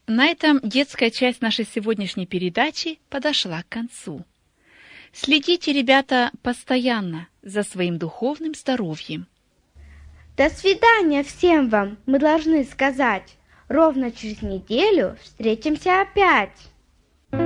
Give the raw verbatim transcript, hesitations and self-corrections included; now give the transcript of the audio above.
На этом детская часть нашей сегодняшней передачи подошла к концу. Следите, ребята, постоянно за своим духовным здоровьем. До свидания всем вам, мы должны сказать. Ровно через неделю встретимся опять.